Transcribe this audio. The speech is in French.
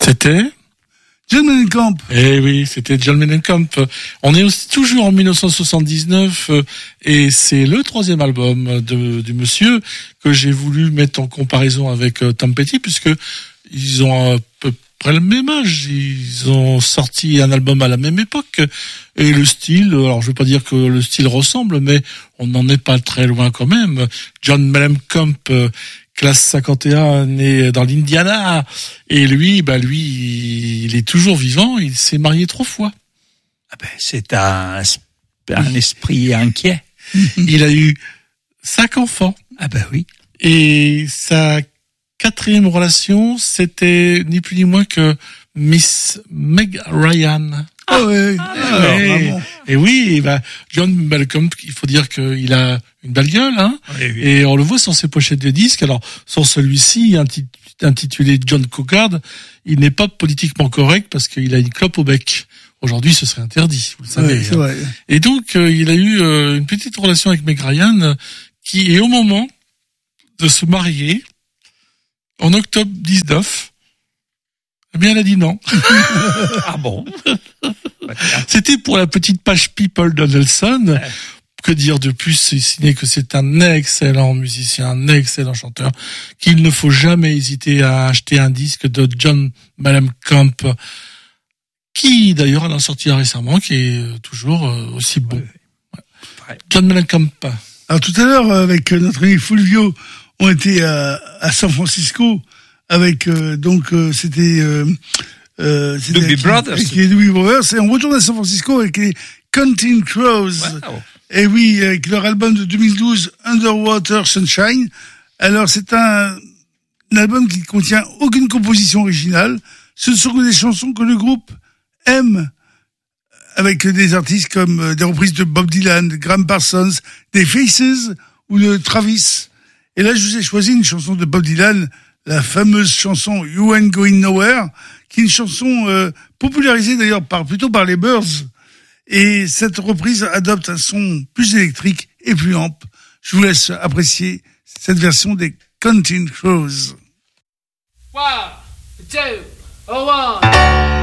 C'était John Mellencamp. Eh oui, c'était John Mellencamp. On est aussi toujours en 1979 et c'est le 3e album du monsieur que j'ai voulu mettre en comparaison avec Tom Petty puisque ils ont à peu près le même âge. Ils ont sorti un album à la même époque et le style, alors je veux pas dire que le style ressemble, mais on n'en est pas très loin quand même. John Mellencamp, classe 51, né dans l'Indiana. Et lui, il est toujours vivant. Il s'est marié 3 fois. Ah ben, c'est un esprit inquiet. Il a eu 5 enfants. Ah ben oui. Et sa 4e relation, c'était ni plus ni moins que Miss Meg Ryan. Ah ouais. Et oui, John Mellencamp, il faut dire qu'il a une belle gueule, hein. Oui, oui. Et on le voit sur ses pochettes de disques. Alors, sur celui-ci, intitulé John Cougar, il n'est pas politiquement correct parce qu'il a une clope au bec. Aujourd'hui, ce serait interdit, vous le savez. Ouais, c'est vrai. Et donc, il a eu une petite relation avec Meg Ryan, qui est au moment de se marier, en octobre 19, eh bien, elle a dit non. Ah bon? C'était pour la petite page People de Nelson. Ouais. Que dire de plus, si n'est que c'est un excellent musicien, un excellent chanteur, qu'il ne faut jamais hésiter à acheter un disque de John Mellencamp, qui d'ailleurs en a sorti récemment, qui est toujours aussi bon. Ouais. John Mellencamp. Alors tout à l'heure, avec notre ami Fulvio, on était à San Francisco, avec c'était Doobie Brothers. Les Doobie Brothers, et on retourne à San Francisco avec les Counting Crows. Wow. Et oui, avec leur album de 2012, Underwater Sunshine. Alors, c'est un album qui ne contient aucune composition originale. Ce ne sont que des chansons que le groupe aime, avec des artistes comme des reprises de Bob Dylan, de Graham Parsons, des Faces ou de Travis. Et là, je vous ai choisi une chanson de Bob Dylan, la fameuse chanson You Ain't Going Nowhere, qui est une chanson popularisée d'ailleurs plutôt par les Byrds. Et cette reprise adopte un son plus électrique et plus ample. Je vous laisse apprécier cette version des Counting Crows. 1, 2, 1.